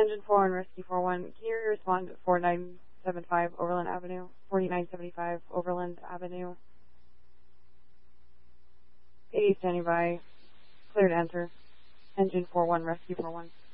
Engine 4 and Rescue 41. Can you respond at 4975 Overland Avenue? 4975 Overland Avenue. PD standing by. Clear to enter. Engine 41, Rescue 41.